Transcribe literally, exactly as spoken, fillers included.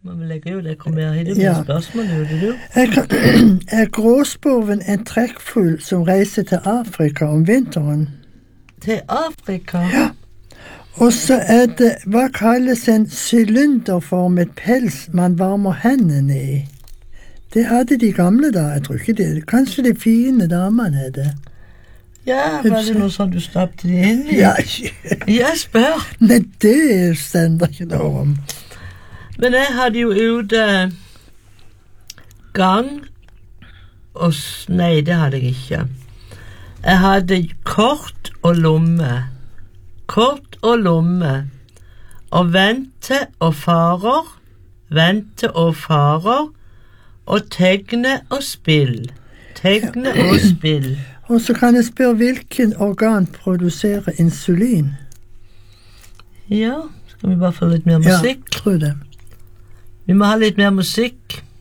Men vi legger jo det, kom her i det Ja. spørsmål, gjør det du? Er, er gråspurven en trekkfugl som reiser til Afrika om vinteren? Til Afrika? Ja. Og så er det, hva kalles en sylinderformet pels man varmer hendene i? Det hadde de gamle da, jeg tror ikke det. Kanskje de fine damene hadde. Ja, var det noe sånn du stappte de inn i? Ja, Jeg spør. nei, det stender ikke noe om. Men jeg hadde jo ute gang og... s- Nei, det hadde jeg ikke. Jeg hadde kort og lomme. Kort og lomme. Og vente og farer. Vente og farer. Og tegne og spill. Tegne og spill. Og så kan jeg spørre, hvilken organ produserer insulin? Ja, skal vi bare få litt mer Ja, musikk? tror det. Vi må ha litt mer musikk.